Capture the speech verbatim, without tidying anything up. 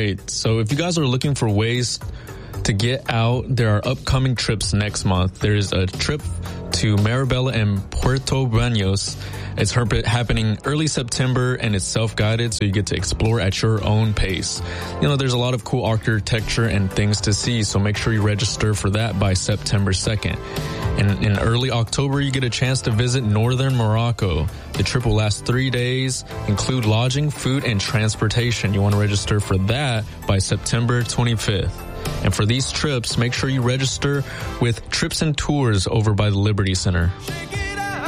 right. So if you guys are looking for ways to get out, there are upcoming trips next month. There's a trip to Maribela and Puerto Baños. It's happening early September, and it's self-guided, so you get to explore at your own pace. You know, there's a lot of cool architecture and things to see, so make sure you register for that by September second. And in early October, you get a chance to visit northern Morocco. The trip will last three days, include lodging, food, and transportation. You want to register for that by September twenty-fifth. And for these trips, make sure you register with Trips and Tours over by the Liberty Center.